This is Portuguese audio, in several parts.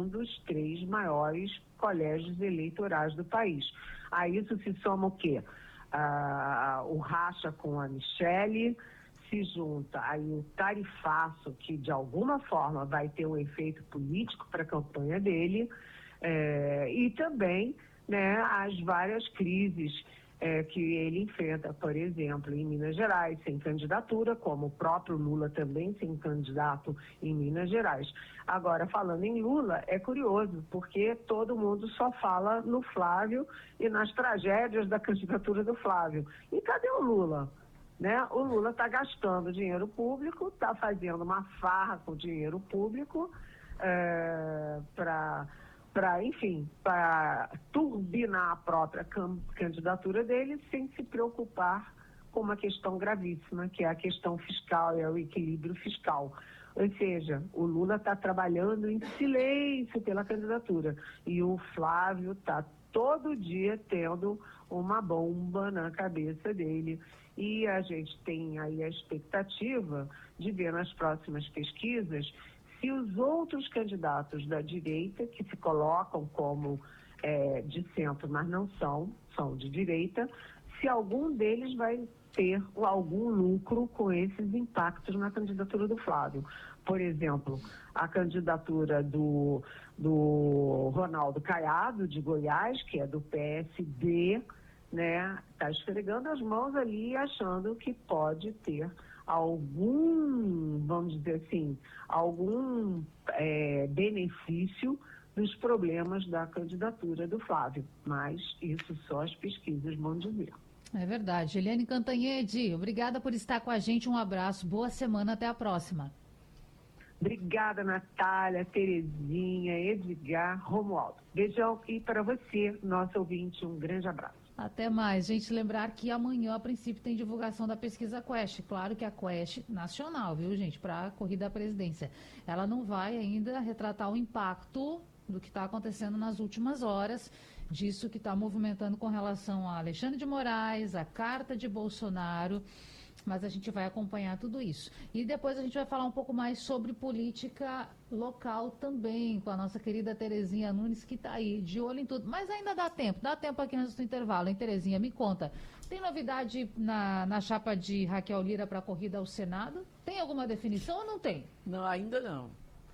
um dos 3 maiores colégios eleitorais do país. A isso se soma o quê? O racha com a Michele, se junta aí o tarifaço, que de alguma forma vai ter um efeito político para a campanha dele, e também, né, as várias crises que ele enfrenta, por exemplo, em Minas Gerais, sem candidatura, como o próprio Lula também sem candidato em Minas Gerais. Agora, falando em Lula, é curioso, porque todo mundo só fala no Flávio e nas tragédias da candidatura do Flávio. E cadê o Lula? Né? O Lula está gastando dinheiro público, está fazendo uma farra com dinheiro público para turbinar a própria candidatura dele, sem se preocupar com uma questão gravíssima, que é a questão fiscal, é o equilíbrio fiscal. Ou seja, o Lula está trabalhando em silêncio pela candidatura e o Flávio está todo dia tendo uma bomba na cabeça dele. E a gente tem aí a expectativa de ver nas próximas pesquisas se os outros candidatos da direita, que se colocam como de centro, mas não são de direita, se algum deles vai ter algum lucro com esses impactos na candidatura do Flávio. Por exemplo, a candidatura do Ronaldo Caiado, de Goiás, que é do PSD, né, está esfregando as mãos ali, achando que pode ter algum, vamos dizer assim, algum benefício dos problemas da candidatura do Flávio. Mas isso só as pesquisas vão dizer. É verdade. Eliane Cantanhede, obrigada por estar com a gente. Um abraço, boa semana, até a próxima. Obrigada, Natália, Terezinha, Edgar, Romualdo. Beijão e para você, nosso ouvinte, um grande abraço. Até mais. Gente, lembrar que amanhã, a princípio, tem divulgação da pesquisa Quest. Claro que a Quest nacional, viu, gente, para a corrida à presidência. Ela não vai ainda retratar o impacto do que está acontecendo nas últimas horas, disso que está movimentando com relação a Alexandre de Moraes, a carta de Bolsonaro, mas a gente vai acompanhar tudo isso. E depois a gente vai falar um pouco mais sobre política local também, com a nossa querida Terezinha Nunes, que está aí, de olho em tudo. Mas ainda dá tempo aqui antes do intervalo, hein, Terezinha? Me conta, tem novidade na chapa de Raquel Lira para a corrida ao Senado? Tem alguma definição ou não tem? Não, ainda não.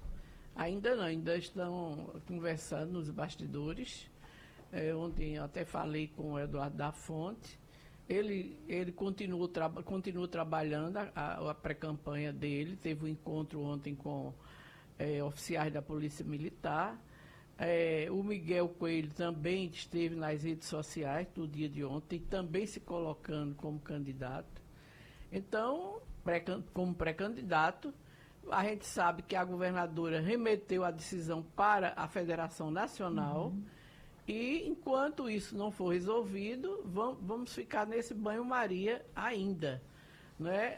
Ainda estão conversando nos bastidores. Ontem eu até falei com o Eduardo da Fonte. Ele continua trabalhando a pré-campanha dele. Teve um encontro ontem com oficiais da Polícia Militar. O Miguel Coelho também esteve nas redes sociais no dia de ontem, também se colocando como candidato. Então, como pré-candidato, a gente sabe que a governadora remeteu a decisão para a Federação Nacional. E enquanto isso não for resolvido, vamos ficar nesse banho-maria ainda. Né?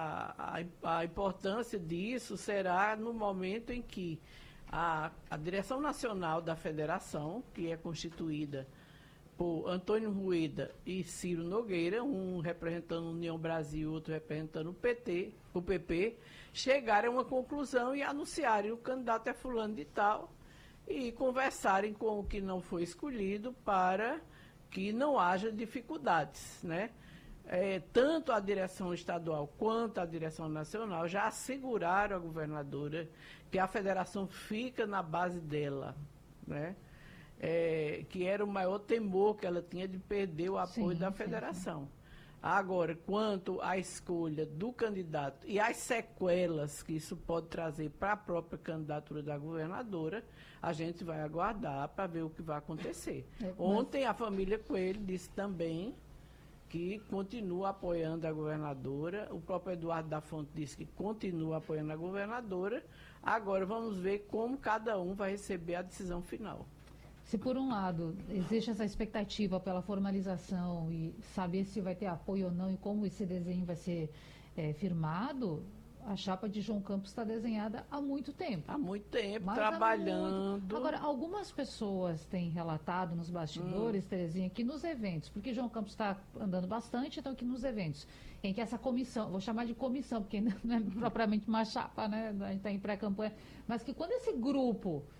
A importância disso será no momento em que a direção nacional da federação, que é constituída por Antônio Rueda e Ciro Nogueira, um representando a União Brasil, outro representando o PP, chegarem a uma conclusão e anunciarem o candidato é fulano de tal, e conversarem com o que não foi escolhido para que não haja dificuldades, né? Tanto a direção estadual quanto a direção nacional já asseguraram à governadora que a federação fica na base dela, né? Que era o maior temor que ela tinha de perder o apoio da federação. Sim. Agora, quanto à escolha do candidato e as sequelas que isso pode trazer para a própria candidatura da governadora, a gente vai aguardar para ver o que vai acontecer. Ontem a família Coelho disse também que continua apoiando a governadora, o próprio Eduardo da Fonte disse que continua apoiando a governadora. Agora vamos ver como cada um vai receber a decisão final. Se por um lado existe essa expectativa pela formalização e saber se vai ter apoio ou não e como esse desenho vai ser firmado, a chapa de João Campos está desenhada há muito tempo. Há muito tempo, trabalhando. Agora, algumas pessoas têm relatado nos bastidores, Terezinha, que nos eventos, porque João Campos está andando bastante, então que nos eventos, em que essa comissão, vou chamar de comissão, porque não é propriamente uma chapa, né? A gente está em pré-campanha, mas que quando esse grupo